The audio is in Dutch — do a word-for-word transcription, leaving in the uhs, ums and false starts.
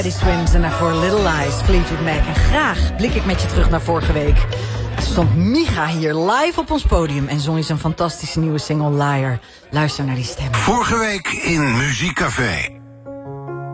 Die Swims en daarvoor Little Lies, Fleetwood Mac. En graag blik ik met je terug naar vorige week. Stond Micha hier live op ons podium en zong je zijn fantastische nieuwe single Liar. Luister naar die stem. Vorige week in Muziekcafé.